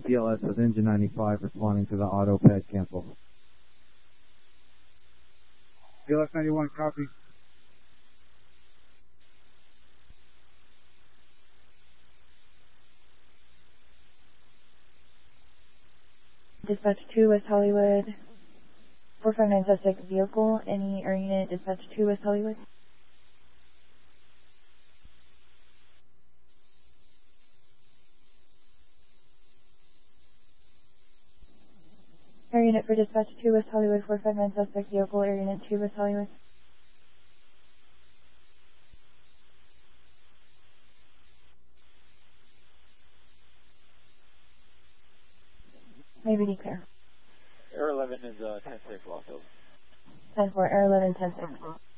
PLS with engine 95 responding to the auto pad cancel. PLS 91, copy. Dispatch 2 West Hollywood. 459 suspect vehicle. Any air unit, dispatch 2 West Hollywood. Air unit for dispatch 2 West Hollywood, 459 suspect vehicle, air unit 2 West Hollywood. Maybe declare. Air 11 is 10-6 lost over. 10-4, Air 11, 10-6.